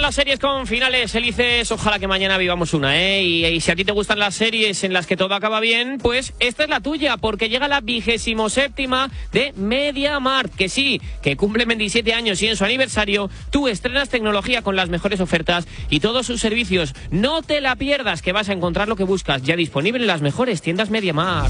las series con finales felices. Ojalá que mañana vivamos una, ¿eh? Y si a ti te gustan las series en las que todo acaba bien, pues esta es la tuya, porque llega la 27ª de MediaMarkt. Que sí, que cumple 27 años y en su aniversario tú estrenas tecnología con las mejores ofertas y todos sus servicios. No te la pierdas, que vas a encontrar lo que buscas, ya disponible en las mejores tiendas MediaMarkt.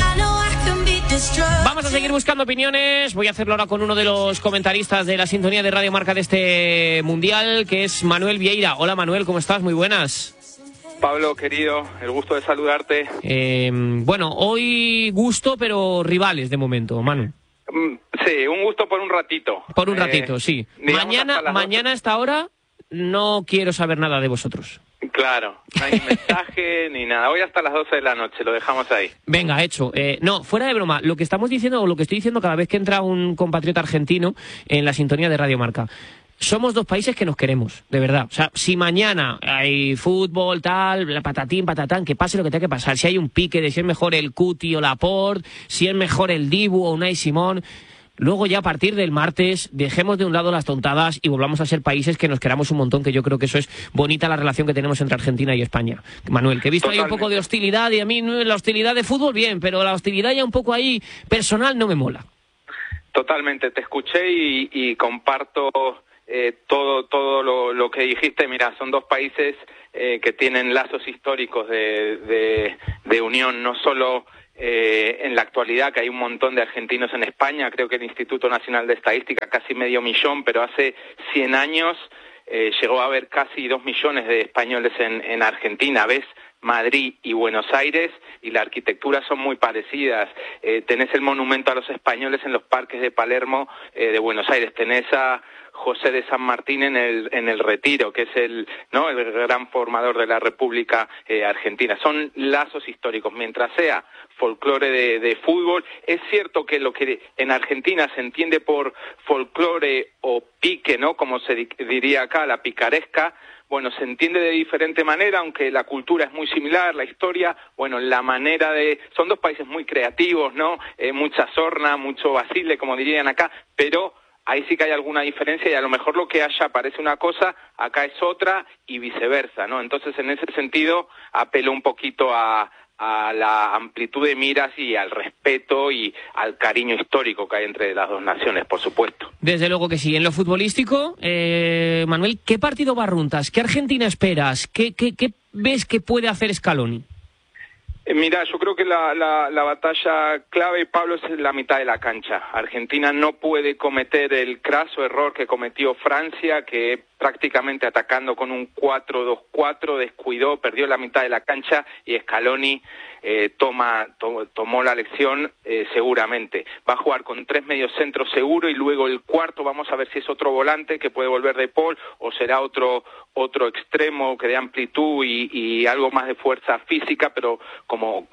Vamos a seguir buscando opiniones. Voy a hacerlo ahora con uno de los comentaristas de la sintonía de Radio Marca de este Mundial, que es Manuel Vieira. Hola Manuel, ¿cómo estás? Muy buenas. Pablo, querido, el gusto de saludarte. Bueno, hoy gusto, pero rivales de momento, Manu. Sí, un gusto por un ratito. Por un ratito, sí. Mañana a esta hora no quiero saber nada de vosotros. Claro, no hay mensaje ni nada. Hoy hasta las 12 de la noche, lo dejamos ahí. Venga, hecho. No, fuera de broma, lo que estamos diciendo, o lo que estoy diciendo cada vez que entra un compatriota argentino en la sintonía de Radio Marca, somos dos países que nos queremos, de verdad. O sea, si mañana hay fútbol, tal, patatín, patatán, que pase lo que tenga que pasar. Si hay un pique de si es mejor el Cuti o Laporte, si es mejor el Dibu o Unai Simón, luego ya a partir del martes dejemos de un lado las tontadas y volvamos a ser países que nos queramos un montón, que yo creo que eso es bonita la relación que tenemos entre Argentina y España. Manuel, que he visto ahí un poco de hostilidad, y a mí la hostilidad de fútbol bien, pero la hostilidad ya un poco ahí personal no me mola. Totalmente, te escuché y comparto todo lo que dijiste. Mira, son dos países que tienen lazos históricos de unión, no solo en la actualidad, que hay un montón de argentinos en España. Creo que el Instituto Nacional de Estadística casi 500.000, pero hace 100 años llegó a haber casi 2 millones de españoles en Argentina. ¿Ves? Madrid y Buenos Aires, y la arquitectura son muy parecidas. Tenés el monumento a los españoles en los parques de Palermo, de Buenos Aires. Tenés a José de San Martín en el Retiro, que es el gran formador de la República Argentina. Son lazos históricos. Mientras sea folclore de fútbol, es cierto que lo que en Argentina se entiende por folclore o pique, ¿no?, como se diría acá, la picaresca, bueno, se entiende de diferente manera, aunque la cultura es muy similar, la historia, bueno, la manera de... Son dos países muy creativos, ¿no? Mucha sorna, mucho basile, como dirían acá, pero ahí sí que hay alguna diferencia, y a lo mejor lo que allá parece una cosa, acá es otra, y viceversa, ¿no? Entonces, en ese sentido, apelo un poquito a la amplitud de miras y al respeto y al cariño histórico que hay entre las dos naciones, por supuesto. Desde luego que sí. En lo futbolístico, Manuel, ¿qué partido barruntas? ¿Qué Argentina esperas? ¿Qué ves que puede hacer Scaloni? Mira, yo creo que la batalla clave, Pablo, es la mitad de la cancha. Argentina no puede cometer el craso error que cometió Francia, que prácticamente atacando con un 4-2-4 descuidó, perdió la mitad de la cancha, y Scaloni tomó la lección seguramente. Va a jugar con 3 mediocentros seguro, y luego el cuarto vamos a ver si es otro volante que puede volver de Paul, o será otro extremo que dé amplitud y algo más de fuerza física, pero como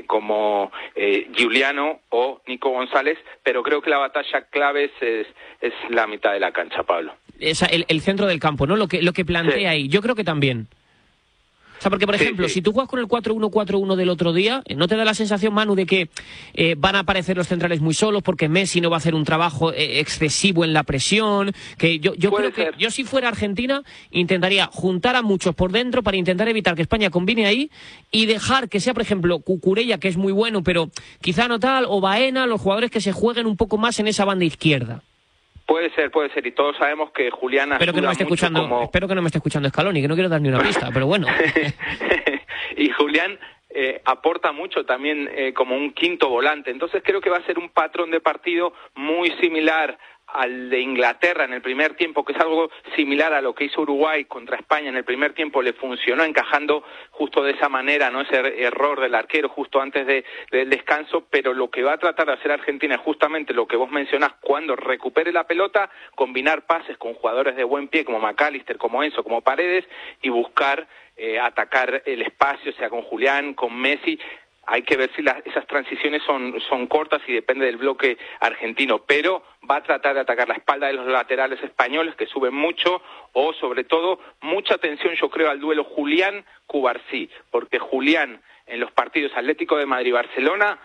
Giuliano o Nico González. Pero creo que la batalla clave es la mitad de la cancha, Pablo. El centro del campo, ¿no? Lo que plantea sí. Ahí. Yo creo que también. O sea, porque, por ejemplo, si tú juegas con el 4-1-4-1 del otro día, ¿no te da la sensación, Manu, de que van a aparecer los centrales muy solos porque Messi no va a hacer un trabajo excesivo en la presión? Que yo creo que yo, si fuera Argentina, intentaría juntar a muchos por dentro para intentar evitar que España combine ahí y dejar que sea, por ejemplo, Cucurella, que es muy bueno, pero quizá no tal, o Baena, los jugadores que se jueguen un poco más en esa banda izquierda. Puede ser, y todos sabemos que Julián espero que no me esté escuchando Scaloni, que no quiero dar ni una pista, pero bueno. Y Julián aporta mucho también como un quinto volante, entonces creo que va a ser un patrón de partido muy similar al de Inglaterra en el primer tiempo, que es algo similar a lo que hizo Uruguay contra España en el primer tiempo. Le funcionó encajando justo de esa manera, no ese error del arquero justo antes del descanso, pero lo que va a tratar de hacer Argentina es justamente lo que vos mencionás: cuando recupere la pelota, combinar pases con jugadores de buen pie como McAllister, como Enzo, como Paredes, y buscar atacar el espacio, sea con Julián, con Messi. Hay que ver si esas transiciones son cortas y depende del bloque argentino, pero va a tratar de atacar la espalda de los laterales españoles, que suben mucho, o sobre todo mucha atención, yo creo, al duelo Julián-Cubarsí, porque Julián en los partidos Atlético de Madrid y Barcelona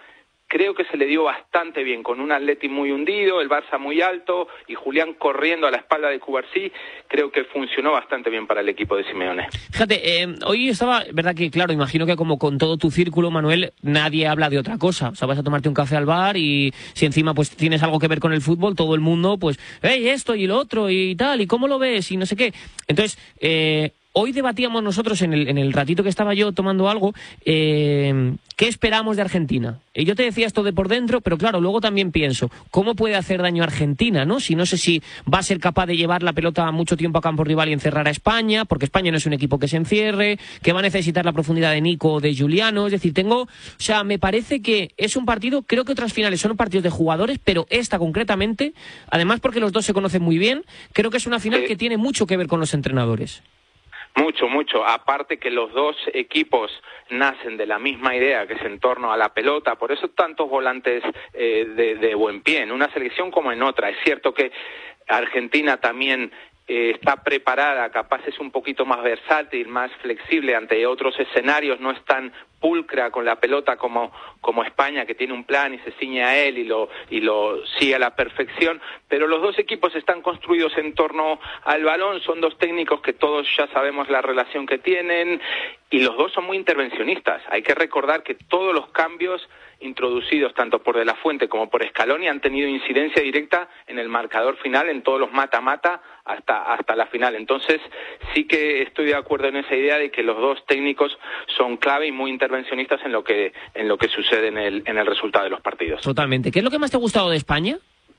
creo que se le dio bastante bien, con un Atleti muy hundido, el Barça muy alto y Julián corriendo a la espalda de Cubarsí. Creo que funcionó bastante bien para el equipo de Simeone. Fíjate, hoy estaba, verdad que claro, imagino que como con todo tu círculo, Manuel, nadie habla de otra cosa. O sea, vas a tomarte un café al bar y si encima pues tienes algo que ver con el fútbol, todo el mundo pues, esto y lo otro y tal, y cómo lo ves y no sé qué. Entonces, hoy debatíamos nosotros en el ratito que estaba yo tomando algo, ¿qué esperamos de Argentina? Y yo te decía esto de por dentro, pero claro, luego también pienso, ¿cómo puede hacer daño a Argentina, no? Si no sé si va a ser capaz de llevar la pelota mucho tiempo a campo rival y encerrar a España, porque España no es un equipo que se encierre, que va a necesitar la profundidad de Nico o de Giuliano, es decir, me parece que es un partido, creo que otras finales son partidos de jugadores, pero esta concretamente, además porque los dos se conocen muy bien, creo que es una final que tiene mucho que ver con los entrenadores. Mucho. Aparte que los dos equipos nacen de la misma idea, que es en torno a la pelota. Por eso tantos volantes de buen pie, en una selección como en otra. Es cierto que Argentina también está preparada, capaz es un poquito más versátil, más flexible ante otros escenarios, no es tan pulcra con la pelota como España, que tiene un plan y se ciñe a él y lo sigue a la perfección, pero los dos equipos están construidos en torno al balón, son dos técnicos que todos ya sabemos la relación que tienen y los dos son muy intervencionistas. Hay que recordar que todos los cambios introducidos tanto por De la Fuente como por Scaloni han tenido incidencia directa en el marcador final, en todos los mata-mata hasta la final. Entonces sí que estoy de acuerdo en esa idea de que los dos técnicos son clave y muy intervencionistas en lo que sucede en el resultado de los partidos. Totalmente. ¿Qué es lo que más te ha gustado de España?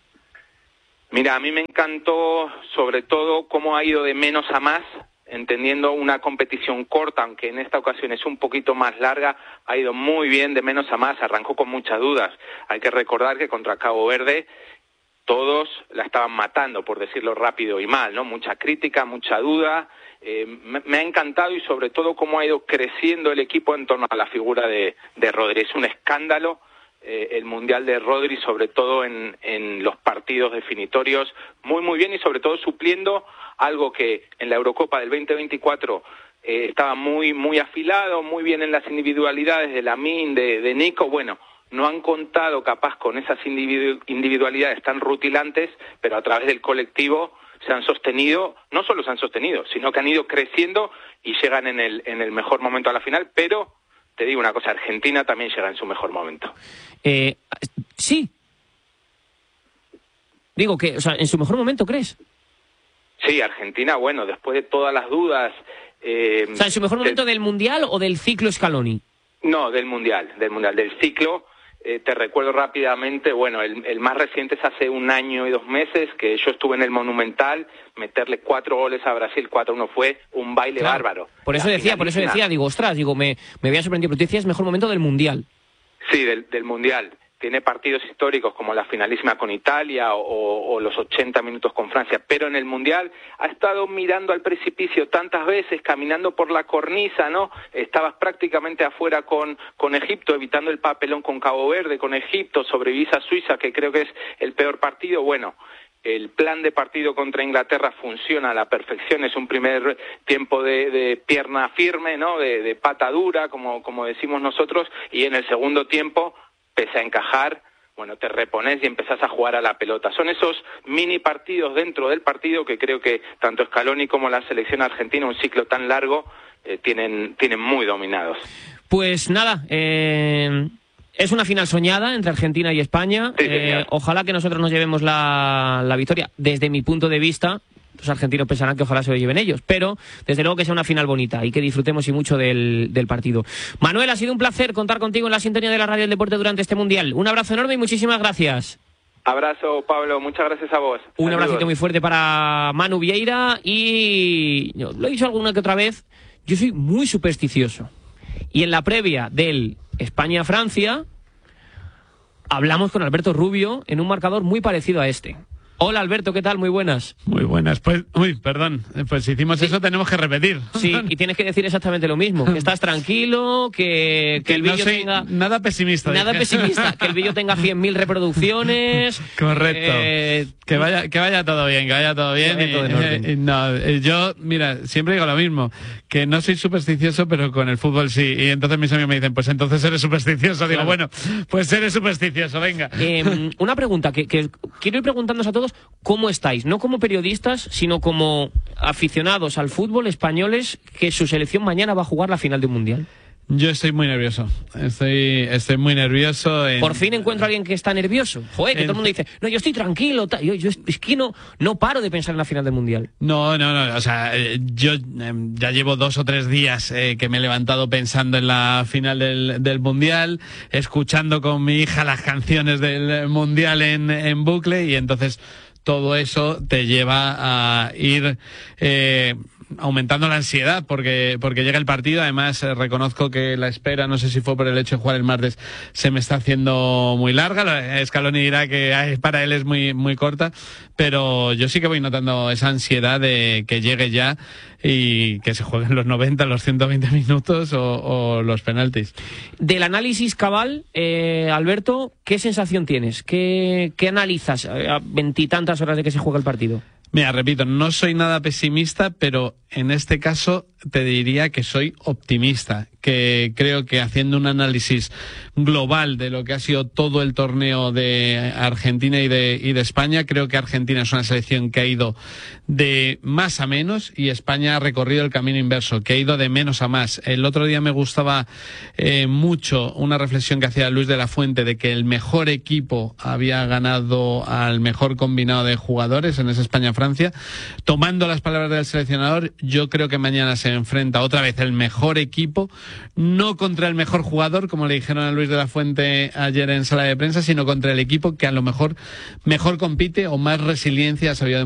Mira, a mí me encantó sobre todo cómo ha ido de menos a más, entendiendo una competición corta, aunque en esta ocasión es un poquito más larga, ha ido muy bien de menos a más, arrancó con muchas dudas. Hay que recordar que contra Cabo Verde todos la estaban matando, por decirlo rápido y mal, ¿no? Mucha crítica, mucha duda. Me ha encantado y sobre todo cómo ha ido creciendo el equipo en torno a la figura de Rodri. Es un escándalo el Mundial de Rodri, sobre todo en los partidos definitorios, muy bien y sobre todo supliendo algo que en la Eurocopa del 2024 estaba muy afilado, muy bien en las individualidades de Lamine, de Nico. Bueno, no han contado capaz con esas individualidades tan rutilantes, pero a través del colectivo se han sostenido, no solo se han sostenido, sino que han ido creciendo y llegan en el mejor momento a la final, pero te digo una cosa, Argentina también llega en su mejor momento. Sí. Digo que, o sea, en su mejor momento, ¿crees? Sí, Argentina, bueno, después de todas las dudas... o sea, ¿en su mejor momento del Mundial o del ciclo Scaloni? No, del Mundial, del ciclo. Te recuerdo rápidamente, bueno, el más reciente es hace 1 año y 2 meses, que yo estuve en el Monumental, meterle 4 goles a Brasil, 4-1 fue un baile bárbaro. Por eso decía, digo, ostras, me había sorprendido, pero tú decías mejor momento del Mundial. Sí, del Mundial. Tiene partidos históricos como la finalísima con Italia o los 80 minutos con Francia, pero en el Mundial ha estado mirando al precipicio tantas veces, caminando por la cornisa, ¿no? Estabas prácticamente afuera con Egipto, evitando el papelón con Cabo Verde, con Egipto, sobrevisa Suiza, que creo que es el peor partido. Bueno, el plan de partido contra Inglaterra funciona a la perfección, es un primer tiempo de pierna firme, ¿no? De pata dura, como decimos nosotros, y en el segundo tiempo, pese a encajar, bueno, te repones y empezás a jugar a la pelota. Son esos mini partidos dentro del partido que creo que tanto Scaloni como la selección argentina, un ciclo tan largo, tienen muy dominados. Pues nada, es una final soñada entre Argentina y España. Sí, ojalá que nosotros nos llevemos la victoria. Desde mi punto de vista, los argentinos pensarán que ojalá se lo lleven ellos, pero desde luego que sea una final bonita y que disfrutemos y mucho del partido. Manuel, ha sido un placer contar contigo en la sintonía de la Radio del Deporte durante este Mundial. Un abrazo enorme y muchísimas gracias. Abrazo, Pablo, muchas gracias a vos. Un abracito muy fuerte para Manu Vieira y lo he dicho alguna que otra vez, yo soy muy supersticioso. Y en la previa del España-Francia hablamos con Alberto Rubio en un marcador muy parecido a este. Hola Alberto, ¿qué tal? Muy buenas. Muy buenas. Pues, perdón. Pues si hicimos eso tenemos que repetir. Sí, y tienes que decir exactamente lo mismo. Que estás tranquilo, que el vídeo no soy tenga... nada pesimista. Nada pesimista. Que el vídeo tenga 100.000 reproducciones. Correcto. Que vaya todo bien, que vaya todo bien. Todo en orden. Yo, mira, siempre digo lo mismo. Que no soy supersticioso, pero con el fútbol sí. Y entonces mis amigos me dicen, pues entonces eres supersticioso. Digo, bueno, pues eres supersticioso, venga. Una pregunta que quiero ir preguntándoos a todos, ¿cómo estáis? No como periodistas, sino como aficionados al fútbol españoles, que su selección mañana va a jugar la final de un mundial. Yo estoy muy nervioso. Estoy muy nervioso. Por fin encuentro a alguien que está nervioso. Joder, que todo el mundo dice, no, yo estoy tranquilo. Yo es que no paro de pensar en la final del mundial. No. O sea, yo ya llevo 2 o 3 días que me he levantado pensando en la final del mundial, escuchando con mi hija las canciones del mundial en bucle, y entonces todo eso te lleva a ir aumentando la ansiedad porque llega el partido. Además, reconozco que la espera, no sé si fue por el hecho de jugar el martes, se me está haciendo muy larga. Scaloni dirá que para él es muy, muy corta, pero yo sí que voy notando esa ansiedad de que llegue ya y que se jueguen los 90, los 120 minutos o los penaltis. Del análisis cabal, Alberto, ¿qué sensación tienes? ¿Qué analizas a 20 y tantas horas de que se juega el partido? Mira, repito, no soy nada pesimista, pero en este caso te diría que soy optimista, que creo que haciendo un análisis global de lo que ha sido todo el torneo de Argentina y de España, creo que Argentina es una selección que ha ido de más a menos y España ha recorrido el camino inverso, que ha ido de menos a más. El otro día me gustaba mucho una reflexión que hacía Luis de la Fuente de que el mejor equipo había ganado al mejor combinado de jugadores en esa España-Francia. Tomando las palabras del seleccionador, yo creo que mañana se enfrenta otra vez el mejor equipo, no contra el mejor jugador, como le dijeron a Luis de la Fuente ayer en sala de prensa, sino contra el equipo que a lo mejor compite o más resiliencia ha sabido